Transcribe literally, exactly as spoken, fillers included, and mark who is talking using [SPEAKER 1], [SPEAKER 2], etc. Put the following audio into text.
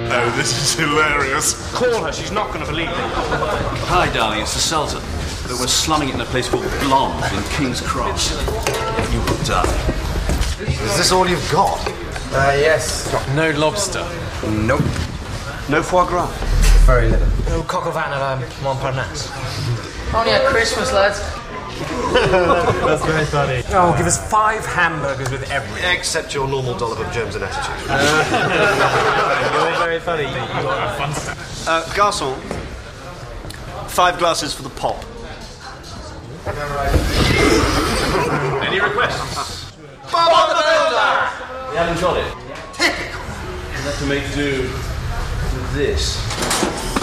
[SPEAKER 1] Oh, this is hilarious.
[SPEAKER 2] Call her, she's not going to believe it.
[SPEAKER 3] Hi, darling, it's the Sultan. But we're slumming it in a place called Blonde in King's Cross. You will die.
[SPEAKER 4] Is this all you've got?
[SPEAKER 5] Uh, yes.
[SPEAKER 6] No lobster.
[SPEAKER 4] Nope.
[SPEAKER 3] No foie gras.
[SPEAKER 5] Very little.
[SPEAKER 2] No coq au vin à la Montparnasse.
[SPEAKER 7] Only at Christmas, lads.
[SPEAKER 6] That's very funny.
[SPEAKER 2] Oh, give us five hamburgers with everything.
[SPEAKER 4] Except your normal dollop of germs and attitude.
[SPEAKER 6] You're very funny. You are fun stuff.
[SPEAKER 3] Uh, garçon, five glasses for the pop.
[SPEAKER 6] Any requests?
[SPEAKER 7] Bob on the Builder!
[SPEAKER 3] You haven't got it? Typical. You have to make do with this.